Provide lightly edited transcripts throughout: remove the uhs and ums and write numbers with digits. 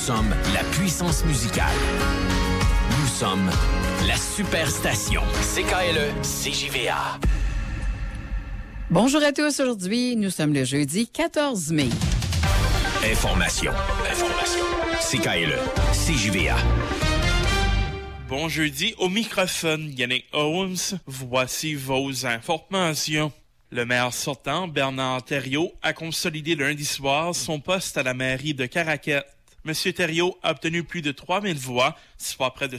sommes la puissance musicale. Nous sommes la superstation. CKLE, CJVA. Bonjour à tous. Aujourd'hui, nous sommes le jeudi 14 mai. Information. CKLE, CJVA. Bon jeudi, au microphone, Yannick Holmes. Voici vos informations. Le maire sortant, Bernard Thériault, a consolidé lundi soir son poste à la mairie de Caraquette. M. Thériault a obtenu plus de 3000 voix, soit près de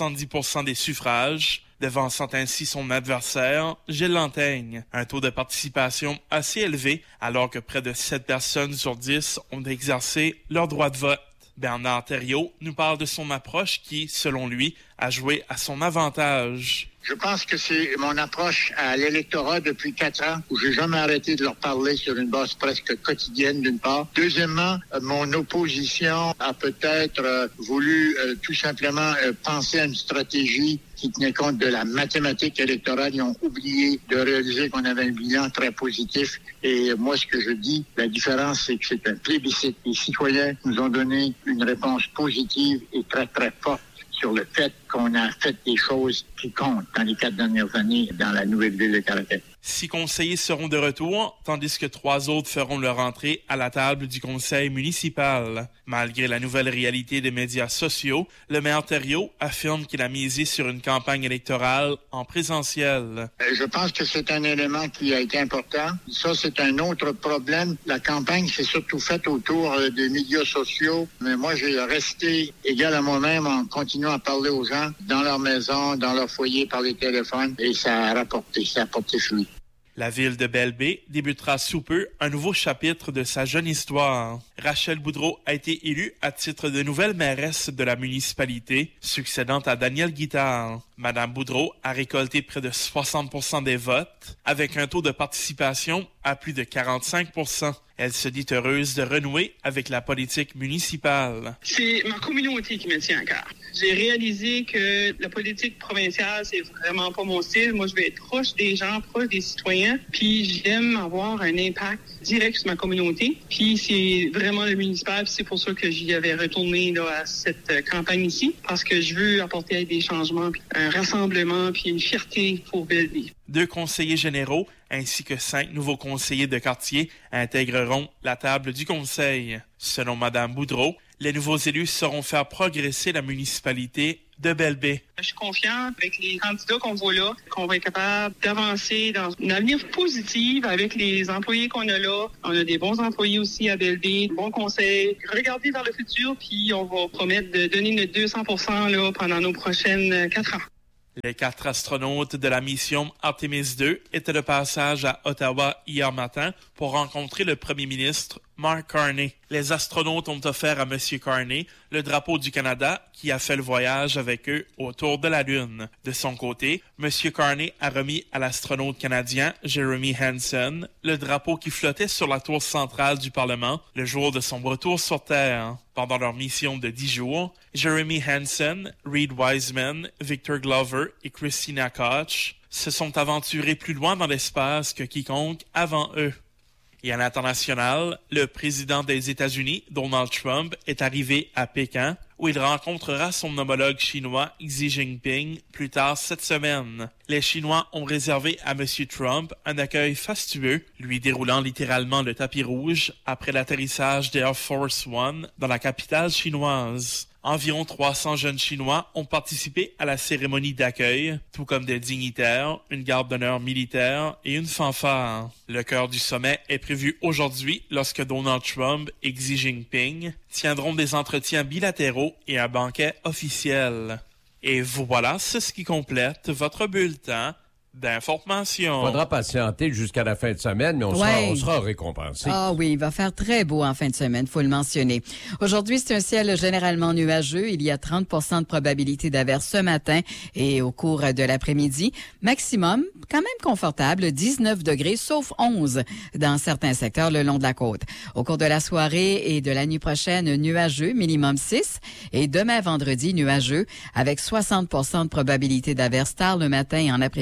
70% des suffrages, devançant ainsi son adversaire, Gilles Lantaigne. Un taux de participation assez élevé, alors que près de 7 personnes sur 10 ont exercé leur droit de vote. Bernard Thériault nous parle de son approche qui, selon lui, a joué à son avantage. Je pense que c'est mon approche à l'électorat depuis 4 ans où j'ai jamais arrêté de leur parler sur une base presque quotidienne d'une part. Deuxièmement, mon opposition a peut-être voulu tout simplement penser à une stratégie qui tenait compte de la mathématique électorale. Ils ont oublié de réaliser qu'on avait un bilan très positif. Et moi, ce que je dis, la différence, c'est que c'est un plébiscite. Les citoyens nous ont donné une réponse positive et très, très forte sur le fait qu'on a fait des choses qui comptent dans les 4 dernières années dans la nouvelle ville de Caraquette. 6 conseillers seront de retour, tandis que 3 autres feront leur entrée à la table du conseil municipal. Malgré la nouvelle réalité des médias sociaux, le maire Thériault affirme qu'il a misé sur une campagne électorale en présentiel. Je pense que c'est un élément qui a été important. Ça, c'est un autre problème. La campagne s'est surtout faite autour des médias sociaux, mais moi, j'ai resté égal à moi-même en continuant à parler aux gens dans leur maison, dans leur foyer, par les téléphones, et ça a apporté fruit. La ville de Belle-Baie débutera sous peu un nouveau chapitre de sa jeune histoire. Rachel Boudreau a été élue à titre de nouvelle mairesse de la municipalité, succédant à Danielle Guittard. Madame Boudreau a récolté près de 60% des votes, avec un taux de participation à plus de 45%. Elle se dit heureuse de renouer avec la politique municipale. C'est ma communauté qui me tient à cœur. J'ai réalisé que la politique provinciale, c'est vraiment pas mon style. Moi, je veux être proche des gens, proche des citoyens. Puis j'aime avoir un impact direct sur ma communauté. Puis c'est vraiment le municipal. Puis c'est pour ça que j'y avais retourné là, à cette campagne ici. Parce que je veux apporter des changements, puis un rassemblement, puis une fierté pour Belle-Baie. 2 conseillers généraux ainsi que 5 nouveaux conseillers de quartier intégreront la table du conseil. Selon Madame Boudreau, les nouveaux élus sauront faire progresser la municipalité de Belle-Baie. Je suis confiante avec les candidats qu'on voit là, qu'on va être capable d'avancer dans un avenir positif avec les employés qu'on a là. On a des bons employés aussi à Belle-Baie, bons conseils. Regardez vers le futur, puis on va promettre de donner notre 200% là, pendant nos prochaines 4 ans. Les 4 astronautes de la mission Artemis II étaient de passage à Ottawa hier matin pour rencontrer le premier ministre Mark Carney. Les astronautes ont offert à M. Carney le drapeau du Canada qui a fait le voyage avec eux autour de la Lune. De son côté, M. Carney a remis à l'astronaute canadien Jeremy Hansen le drapeau qui flottait sur la tour centrale du Parlement le jour de son retour sur Terre. Pendant leur mission de 10 jours, Jeremy Hansen, Reed Wiseman, Victor Glover et Christina Koch se sont aventurés plus loin dans l'espace que quiconque avant eux. Et à l'international, le président des États-Unis, Donald Trump, est arrivé à Pékin, où il rencontrera son homologue chinois Xi Jinping plus tard cette semaine. Les Chinois ont réservé à M. Trump un accueil fastueux, lui déroulant littéralement le tapis rouge après l'atterrissage d'Air Force One dans la capitale chinoise. Environ 300 jeunes Chinois ont participé à la cérémonie d'accueil, tout comme des dignitaires, une garde d'honneur militaire et une fanfare. Le cœur du sommet est prévu aujourd'hui lorsque Donald Trump et Xi Jinping tiendront des entretiens bilatéraux et un banquet officiel. Et voilà, c'est ce qui complète votre bulletin d'information. Il faudra patienter jusqu'à la fin de semaine, mais on sera récompensé. Ah oui, il va faire très beau en fin de semaine, faut le mentionner. Aujourd'hui, c'est un ciel généralement nuageux. Il y a 30% de probabilité d'averse ce matin et au cours de l'après-midi. Maximum, quand même confortable, 19 degrés, sauf 11 dans certains secteurs le long de la côte. Au cours de la soirée et de la nuit prochaine, nuageux, minimum 6. Et demain, vendredi, nuageux, avec 60% de probabilité d'averse tard le matin et en après-midi.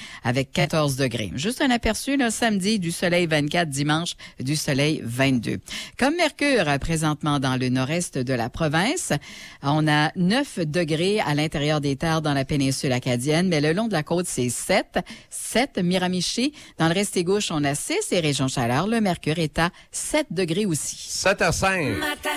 avec 14 degrés. Juste un aperçu, là, samedi, du soleil 24, dimanche, du soleil 22. Comme Mercure, présentement dans le nord-est de la province, on a 9 degrés à l'intérieur des terres dans la péninsule acadienne, mais le long de la côte, c'est 7. 7, Miramichi. Dans le reste et gauche, on a 6 et région chaleur, le Mercure est à 7 degrés aussi. 7 à 5.